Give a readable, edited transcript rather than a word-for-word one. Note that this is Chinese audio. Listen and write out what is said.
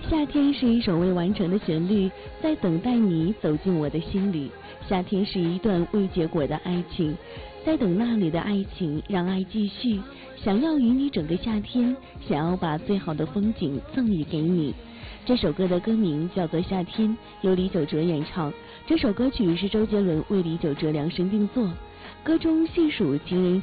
夏天是一首未完成的旋律，在等待你走进我的心里。夏天是一段未结果的爱情，在等那里的爱情，让爱继续。想要与你整个夏天，想要把最好的风景赠予给你。这首歌的歌名叫做《夏天》，由李玖哲演唱。这首歌曲是周杰伦为李玖哲量身定做，歌中细数情人